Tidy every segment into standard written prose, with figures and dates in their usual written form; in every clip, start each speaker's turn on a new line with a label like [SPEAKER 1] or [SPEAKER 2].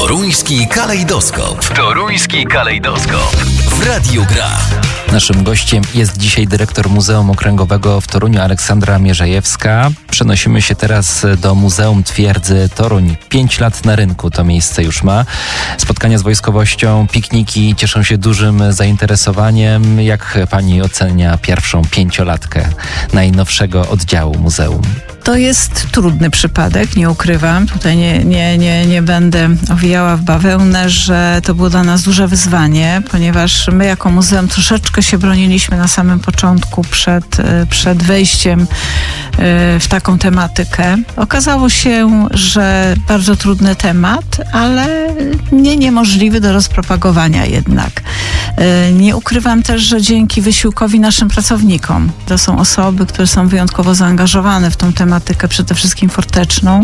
[SPEAKER 1] Toruński kalejdoskop. Toruński kalejdoskop. W Radiu Gra.
[SPEAKER 2] Naszym gościem jest dzisiaj dyrektor Muzeum Okręgowego w Toruniu, Aleksandra Mierzejewska. Przenosimy się teraz do Muzeum Twierdzy Toruń. 5 lat na rynku to miejsce już ma. Spotkania z wojskowością, pikniki cieszą się dużym zainteresowaniem. Jak pani ocenia pierwszą 5-latkę najnowszego oddziału muzeum?
[SPEAKER 3] To jest trudny przypadek, nie ukrywam. Tutaj nie będę owijała w bawełnę, że to było dla nas duże wyzwanie, ponieważ my jako muzeum troszeczkę się broniliśmy na samym początku przed wejściem w taką tematykę. Okazało się, że bardzo trudny temat, ale nie niemożliwy do rozpropagowania jednak. Nie ukrywam też, że dzięki wysiłkowi naszym pracownikom, to są osoby, które są wyjątkowo zaangażowane w tą tematykę, przede wszystkim forteczną,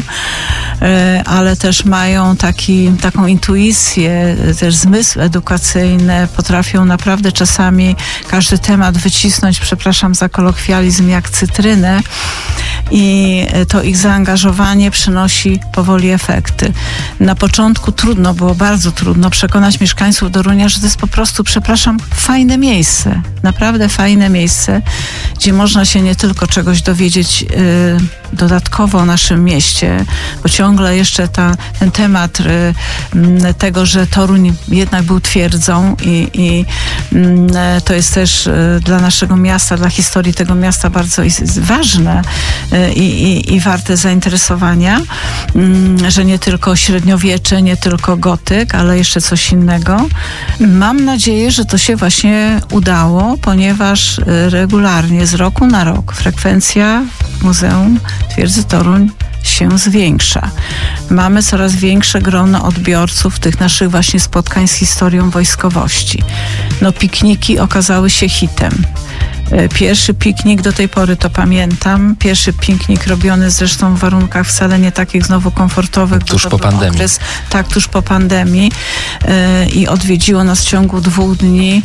[SPEAKER 3] ale też mają taką intuicję, też zmysł edukacyjny, potrafią naprawdę czasami każdy temat wycisnąć, przepraszam za kolokwializm, jak cytrynę, i to ich zaangażowanie przynosi powoli efekty. Na początku było bardzo trudno przekonać mieszkańców Torunia, że to jest po prostu, przepraszam, fajne miejsce, naprawdę fajne miejsce, gdzie można się nie tylko czegoś dowiedzieć dodatkowo o naszym mieście, bo ciągle jeszcze ten temat tego, że Toruń jednak był twierdzą i to jest też dla naszego miasta, dla historii tego miasta bardzo ważne i warte zainteresowania, że nie tylko średniowiecze, nie tylko gotyk, ale jeszcze coś innego. Mam nadzieję, że to się właśnie udało, ponieważ regularnie z roku na rok frekwencja Muzeum Twierdzy Toruń się zwiększa. Mamy coraz większe grono odbiorców tych naszych właśnie spotkań z historią wojskowości. Pikniki okazały się hitem. Pierwszy piknik, do tej pory to pamiętam, pierwszy piknik robiony zresztą w warunkach wcale nie takich znowu komfortowych.
[SPEAKER 2] Tuż po pandemii.
[SPEAKER 3] Tak, tuż po pandemii i odwiedziło nas w ciągu 2 dni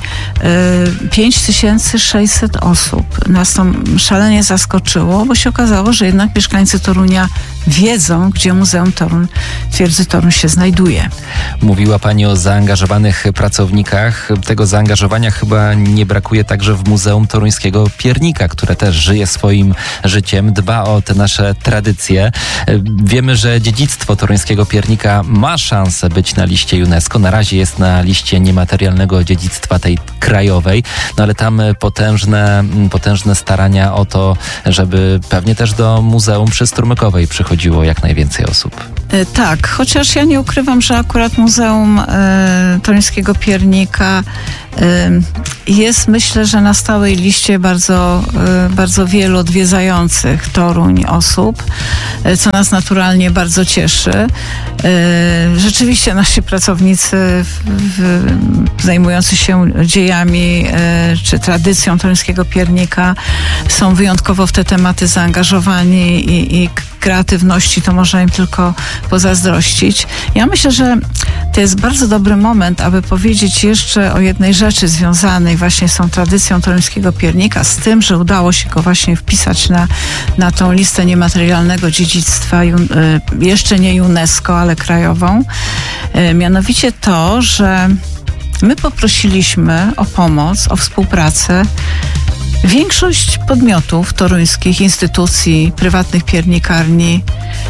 [SPEAKER 3] 5600 osób. Nas to szalenie zaskoczyło, bo się okazało, że jednak mieszkańcy Torunia wiedzą, gdzie Muzeum Twierdzy Toruń się znajduje.
[SPEAKER 2] Mówiła pani o zaangażowanych pracownikach. Tego zaangażowania chyba nie brakuje także w Muzeum Toruńskiego Piernika, które też żyje swoim życiem, dba o te nasze tradycje. Wiemy, że dziedzictwo toruńskiego piernika ma szansę być na liście UNESCO. Na razie jest na liście niematerialnego dziedzictwa tej krajowej, ale tam potężne starania o to, żeby pewnie też do Muzeum przy Strumykowej przychodziło jak najwięcej osób.
[SPEAKER 3] Tak, chociaż ja nie ukrywam, że akurat Muzeum Toruńskiego Piernika jest, myślę, że na stałej liście bardzo wielu odwiedzających Toruń osób, co nas naturalnie bardzo cieszy. Rzeczywiście nasi pracownicy zajmujący się dziejami czy tradycją toruńskiego piernika są wyjątkowo w te tematy zaangażowani i kreatywności to można im tylko pozazdrościć. Ja myślę, że to jest bardzo dobry moment, aby powiedzieć jeszcze o jednej rzeczy związanej właśnie z tą tradycją toruńskiego piernika, z tym, że udało się go właśnie wpisać na tą listę niematerialnego dziedzictwa, jeszcze nie UNESCO, ale krajową. Mianowicie to, że my poprosiliśmy o pomoc, o współpracę większość podmiotów toruńskich, instytucji, prywatnych piernikarni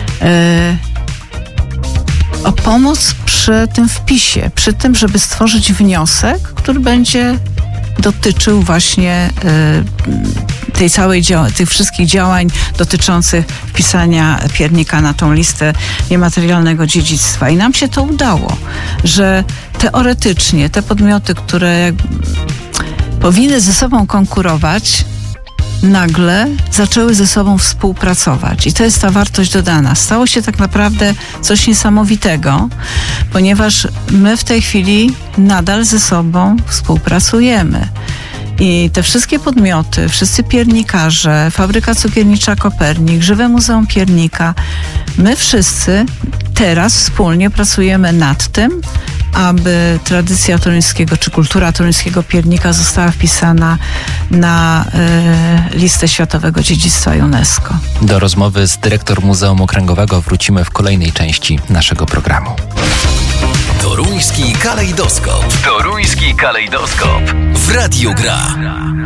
[SPEAKER 3] o pomoc przy tym wpisie, przy tym, żeby stworzyć wniosek, który będzie dotyczył właśnie tych wszystkich działań dotyczących wpisania piernika na tą listę niematerialnego dziedzictwa. I nam się to udało, że teoretycznie te podmioty, które powinny ze sobą konkurować, nagle zaczęły ze sobą współpracować. I to jest ta wartość dodana. Stało się tak naprawdę coś niesamowitego, ponieważ my w tej chwili nadal ze sobą współpracujemy. I te wszystkie podmioty, wszyscy piernikarze, Fabryka Cukiernicza Kopernik, Żywe Muzeum Piernika, my wszyscy teraz wspólnie pracujemy nad tym, aby tradycja toruńskiego czy kultura toruńskiego piernika została wpisana na listę Światowego Dziedzictwa UNESCO.
[SPEAKER 2] Do rozmowy z dyrektor Muzeum Okręgowego wrócimy w kolejnej części naszego programu.
[SPEAKER 1] Toruński kalejdoskop. Toruński kalejdoskop. W Radiu Gra.